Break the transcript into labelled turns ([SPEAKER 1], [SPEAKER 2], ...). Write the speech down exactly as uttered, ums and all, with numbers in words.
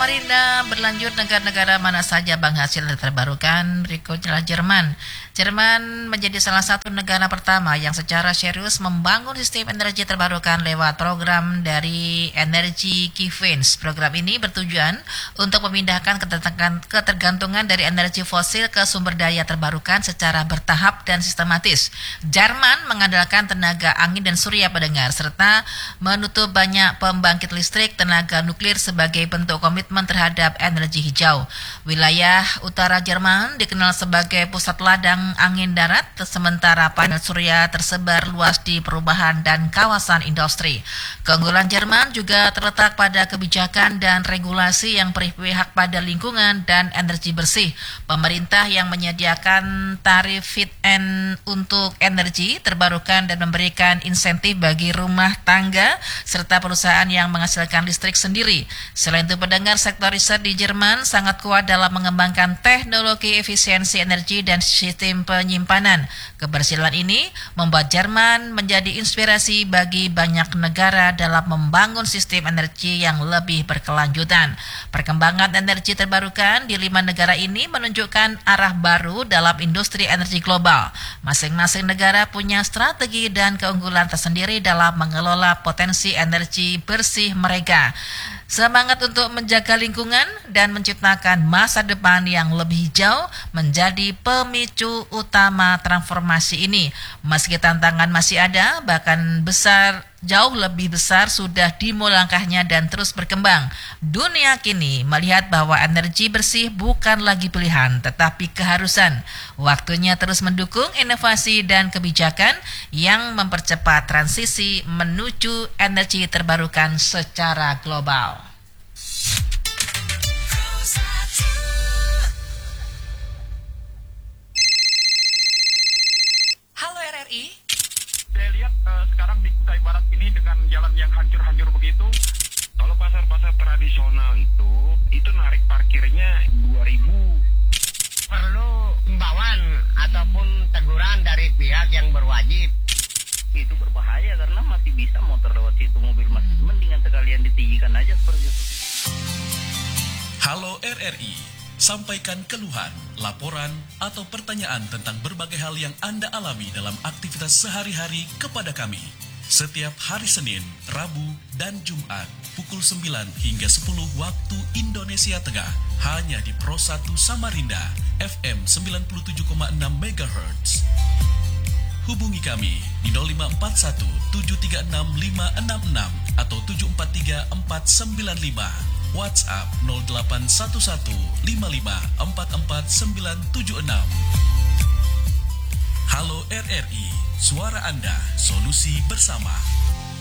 [SPEAKER 1] Samarinda berlanjut negara-negara mana saja penghasil terbarukan. Berikutnya Jerman. Jerman menjadi salah satu negara pertama yang secara serius membangun sistem energi terbarukan lewat program dari Energy Keyfence. Program ini bertujuan untuk memindahkan ketergantungan dari energi fosil ke sumber daya terbarukan secara bertahap dan sistematis. Jerman mengandalkan tenaga angin dan surya pendengar serta menutup banyak pembangkit listrik tenaga nuklir sebagai bentuk komitmen terhadap energi hijau. Wilayah utara Jerman dikenal sebagai pusat ladang angin darat, sementara panel surya tersebar luas di perumahan dan kawasan industri. Keunggulan Jerman juga terletak pada kebijakan dan regulasi yang berpihak pada lingkungan dan energi bersih. Pemerintah yang menyediakan tarif fit-in untuk energi terbarukan dan memberikan insentif bagi rumah tangga serta perusahaan yang menghasilkan listrik sendiri. Selain itu, pendengar sektor riset di Jerman sangat kuat dalam mengembangkan teknologi efisiensi energi dan sistem penyimpanan. Keberhasilan ini membuat Jerman menjadi inspirasi bagi banyak negara dalam membangun sistem energi yang lebih berkelanjutan. Perkembangan energi terbarukan di lima negara ini menunjukkan arah baru dalam industri energi global. Masing-masing negara punya strategi dan keunggulan tersendiri dalam mengelola potensi energi bersih mereka. Semangat untuk menjaga lingkungan dan menciptakan masa depan yang lebih hijau menjadi pemicu utama transformasi ini. Meski tantangan masih ada, bahkan besar jauh lebih besar sudah dimulai langkahnya dan terus berkembang. Dunia kini melihat bahwa energi bersih bukan lagi pilihan, tetapi keharusan. Waktunya terus mendukung inovasi dan kebijakan yang mempercepat transisi menuju energi terbarukan secara global. Halo R R I.
[SPEAKER 2] Saya lihat uh, sekarang di Kutai Barat ini dengan jalan yang hancur-hancur begitu. Kalau pasar-pasar tradisional itu, itu narik parkirnya dua ribu.
[SPEAKER 3] Perlu imbauan ataupun teguran dari pihak yang berwajib.
[SPEAKER 4] Itu berbahaya karena masih bisa motor lewat situ, mobil masih mendingan sekalian ditinggikan aja seperti itu.
[SPEAKER 5] Halo R R I, sampaikan keluhan, laporan, atau pertanyaan tentang berbagai hal yang Anda alami dalam aktivitas sehari-hari kepada kami. Setiap hari Senin, Rabu, dan Jumat, pukul sembilan hingga sepuluh waktu Indonesia Tengah, hanya di Pro satu Samarinda, F M sembilan puluh tujuh koma enam megahertz. Hubungi kami di nol lima empat satu tujuh tiga enam lima enam enam atau tujuh empat tiga empat sembilan lima. WhatsApp nol delapan satu satu lima lima empat empat sembilan tujuh enam. Halo R R I, suara Anda, solusi bersama.